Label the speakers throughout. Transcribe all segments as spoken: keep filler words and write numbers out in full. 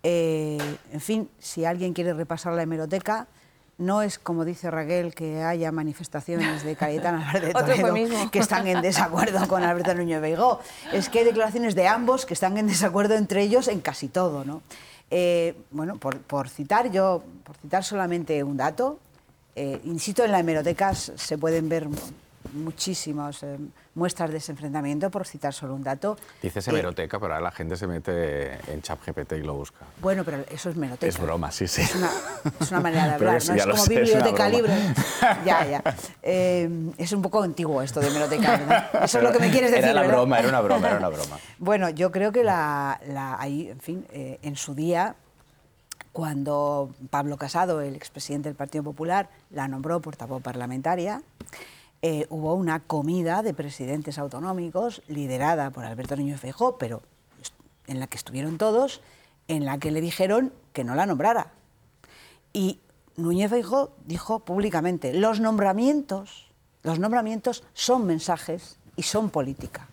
Speaker 1: Eh, en fin, si alguien quiere repasar la hemeroteca, no es como dice Raquel que haya manifestaciones de Cayetano Álvarez de Toledo que están en desacuerdo con Alberto Núñez Feijóo. Es que hay declaraciones de ambos que están en desacuerdo entre ellos en casi todo, ¿no? Eh, bueno, por, por citar yo, por citar solamente un dato, eh, insisto, en la hemeroteca se pueden ver muchísimas eh, muestras de ese enfrentamiento, por citar solo un dato.
Speaker 2: Dices hemeroteca, eh, pero ahora la gente se mete en ChatGPT y lo busca.
Speaker 1: Bueno, pero eso es hemeroteca.
Speaker 2: Es broma, sí, sí.
Speaker 1: Es una, es una manera de hablar,
Speaker 2: sí,
Speaker 1: no es como
Speaker 2: sé,
Speaker 1: biblioteca
Speaker 2: es
Speaker 1: libre. Ya, ya. Eh, es un poco antiguo esto de hemeroteca, ¿verdad? Eso es lo que me quieres decir,
Speaker 2: Era la
Speaker 1: ¿verdad?
Speaker 2: broma, era una broma, era una broma.
Speaker 1: Bueno, yo creo que la, la, ahí, en fin, eh, en su día, cuando Pablo Casado, el expresidente del Partido Popular, la nombró portavoz parlamentaria, Eh, hubo una comida de presidentes autonómicos liderada por Alberto Núñez Feijóo, pero en la que estuvieron todos, en la que le dijeron que no la nombrara. Y Núñez Feijóo dijo públicamente, los nombramientos, los nombramientos son mensajes y son política.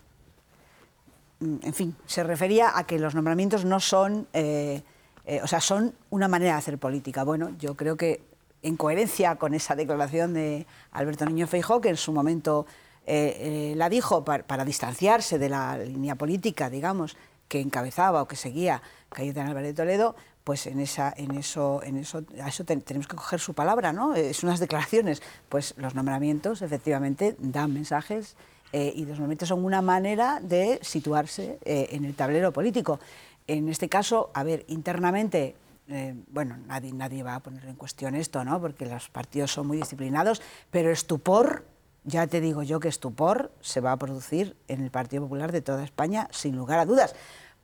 Speaker 1: En fin, se refería a que los nombramientos no son, eh, eh, o sea, son una manera de hacer política. Bueno, yo creo que en coherencia con esa declaración de Alberto Núñez Feijóo, que en su momento eh, eh, la dijo para, para distanciarse de la línea política, digamos, que encabezaba o que seguía Cayetano Álvarez de Toledo, pues en, esa, en eso, en eso, a eso ten, tenemos que coger su palabra, ¿no? Es unas declaraciones. Pues los nombramientos, efectivamente, dan mensajes eh, y los nombramientos son una manera de situarse eh, en el tablero político. En este caso, a ver, internamente... Eh, bueno, nadie, nadie va a poner en cuestión esto, ¿no? Porque los partidos son muy disciplinados, pero estupor, ya te digo yo que estupor se va a producir en el Partido Popular de toda España, sin lugar a dudas.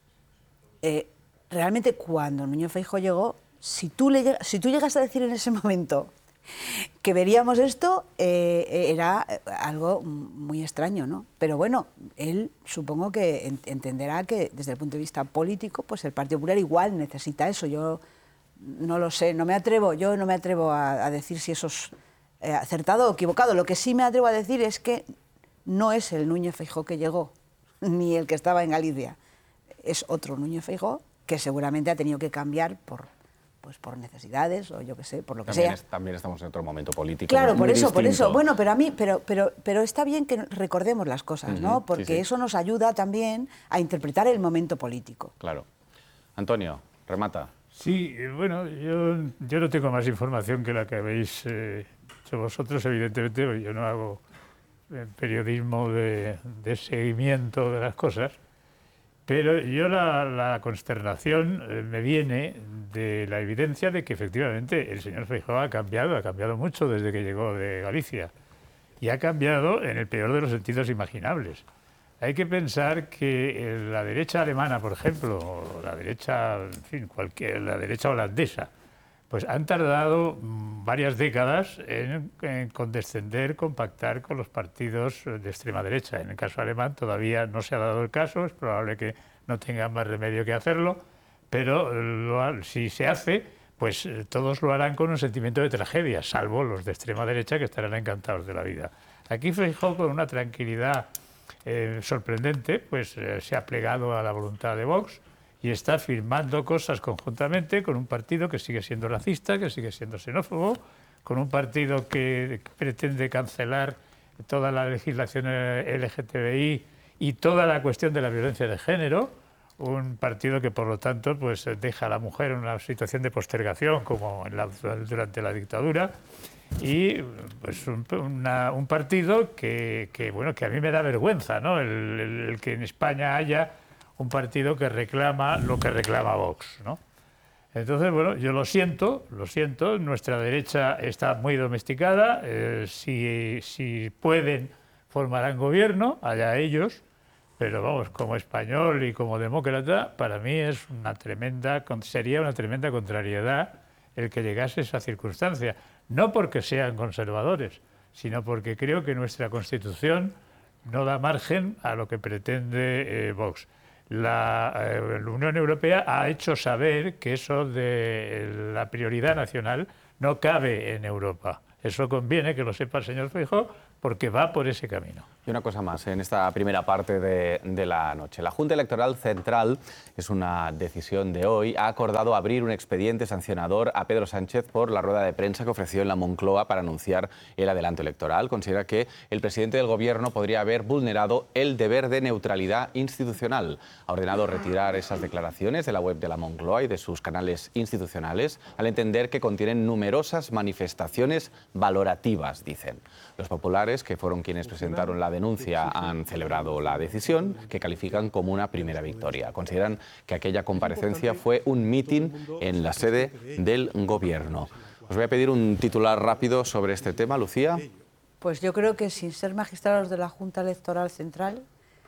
Speaker 1: Eh, realmente, cuando Núñez Feijóo llegó, si tú, le, si tú llegas a decir en ese momento que veríamos esto, eh, era algo muy extraño, ¿no? Pero bueno, él supongo que entenderá que desde el punto de vista político, pues el Partido Popular igual necesita eso. Yo no lo sé, no me atrevo, yo no me atrevo a, a decir si eso es eh, acertado o equivocado. Lo que sí me atrevo a decir es que no es el Núñez Feijóo que llegó, ni el que estaba en Galicia. Es otro Núñez Feijóo que seguramente ha tenido que cambiar por... pues por necesidades o yo qué sé, por lo que
Speaker 2: también
Speaker 1: sea.
Speaker 2: Es, también estamos en otro momento político.
Speaker 1: Claro, por eso,
Speaker 2: distinto.
Speaker 1: por eso. Bueno, pero a mí, pero, pero, pero está bien que recordemos las cosas, uh-huh, ¿no? Porque sí, sí. eso nos ayuda también a interpretar el momento político.
Speaker 2: Claro. Antonio, remata.
Speaker 3: Sí, bueno, yo, yo no tengo más información que la que habéis eh, hecho vosotros, evidentemente, yo no hago eh, periodismo de, de seguimiento de las cosas. Pero yo la, la consternación eh, me viene de la evidencia de que efectivamente el señor Feijóo ha cambiado, ha cambiado mucho desde que llegó de Galicia. Y ha cambiado en el peor de los sentidos imaginables. Hay que pensar que la derecha alemana, por ejemplo, o la derecha, en fin, cualquier, la derecha holandesa, pues han tardado varias décadas en, en condescender, compactar con los partidos de extrema derecha. En el caso alemán todavía no se ha dado el caso, es probable que no tengan más remedio que hacerlo, pero lo, si se hace, pues todos lo harán con un sentimiento de tragedia, salvo los de extrema derecha que estarán encantados de la vida. Aquí Feijóo, con una tranquilidad eh, sorprendente, pues eh, se ha plegado a la voluntad de Vox, y está firmando cosas conjuntamente con un partido que sigue siendo racista, que sigue siendo xenófobo, con un partido que pretende cancelar toda la legislación L G T B I y toda la cuestión de la violencia de género, un partido que, por lo tanto, pues deja a la mujer en una situación de postergación, como en la, durante la dictadura, y pues un, una, un partido que, que, bueno, que a mí me da vergüenza, ¿no? El, el, el que en España haya un partido que reclama lo que reclama Vox, ¿no? Entonces, bueno, yo lo siento, lo siento, nuestra derecha está muy domesticada, eh, si, si pueden formarán gobierno, allá ellos, pero vamos, como español y como demócrata, para mí es una tremenda, sería una tremenda contrariedad el que llegase a esa circunstancia, no porque sean conservadores, sino porque creo que nuestra Constitución no da margen a lo que pretende eh, Vox. La, eh, la Unión Europea ha hecho saber que eso de la prioridad nacional no cabe en Europa. Eso conviene que lo sepa el señor Feijóo porque va por ese camino.
Speaker 2: Y una cosa más, en esta primera parte de, de la noche. La Junta Electoral Central, es una decisión de hoy, ha acordado abrir un expediente sancionador a Pedro Sánchez por la rueda de prensa que ofreció en la Moncloa para anunciar el adelanto electoral. Considera que el presidente del Gobierno podría haber vulnerado el deber de neutralidad institucional. Ha ordenado retirar esas declaraciones de la web de la Moncloa y de sus canales institucionales, al entender que contienen numerosas manifestaciones valorativas, dicen. Los populares, que fueron quienes presentaron la denuncia, han celebrado la decisión, que califican como una primera victoria. Consideran que aquella comparecencia fue un mitin en la sede del Gobierno. Os voy a pedir un titular rápido sobre este tema, Lucía.
Speaker 1: Pues yo creo que sin ser magistrados de la Junta Electoral Central,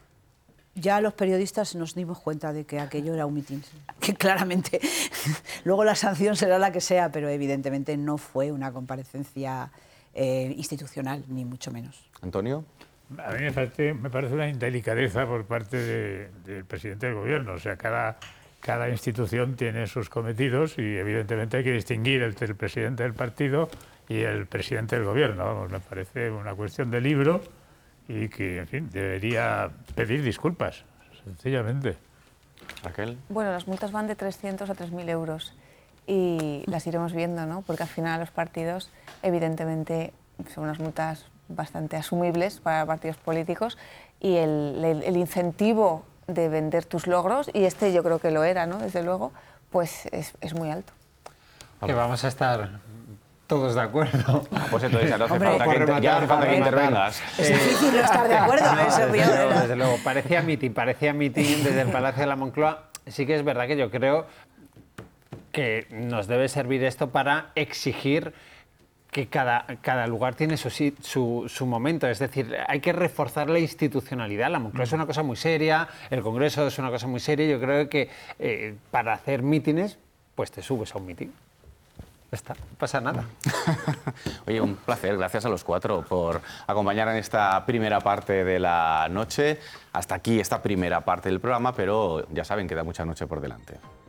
Speaker 1: ya los periodistas nos dimos cuenta de que aquello era un mitin, que claramente, luego la sanción será la que sea, pero evidentemente no fue una comparecencia eh, institucional, ni mucho menos.
Speaker 2: Antonio.
Speaker 3: A mí me parece, me parece una indelicadeza por parte de, del presidente del Gobierno. O sea, cada, cada institución tiene sus cometidos y evidentemente hay que distinguir entre el presidente del partido y el presidente del Gobierno. Vamos, me parece una cuestión de libro y que, en fin, debería pedir disculpas, sencillamente.
Speaker 2: Raquel.
Speaker 4: Bueno, las multas van de trescientos a tres mil euros y las iremos viendo, ¿no? Porque al final los partidos, evidentemente, son unas multas bastante asumibles para partidos políticos y el, el, el incentivo de vender tus logros, y este yo creo que lo era, ¿no? Desde luego, pues es, es muy alto.
Speaker 5: Que vamos a estar todos de acuerdo.
Speaker 2: Ah, pues entonces ya no hace
Speaker 1: Hombre,
Speaker 2: falta, que,
Speaker 5: rematar,
Speaker 2: ya hace falta que
Speaker 5: rematar.
Speaker 2: intervengas.
Speaker 1: Es difícil no estar de acuerdo,
Speaker 5: No,
Speaker 1: eso,
Speaker 5: desde,
Speaker 1: yo-
Speaker 5: luego, desde luego, parecía mitin, parecía mitin desde el Palacio de la Moncloa. Sí que es verdad que yo creo que nos debe servir esto para exigir que cada, cada lugar tiene su, si- su, su momento, es decir, hay que reforzar la institucionalidad. La Moncloa es una cosa muy seria, el Congreso es una cosa muy seria. Yo creo que eh, para hacer mítines, pues te subes a un mitin. Ya está, no pasa nada.
Speaker 2: Oye, un placer, gracias a los cuatro por acompañar en esta primera parte de la noche. Hasta aquí esta primera parte del programa, pero ya saben, queda mucha noche por delante.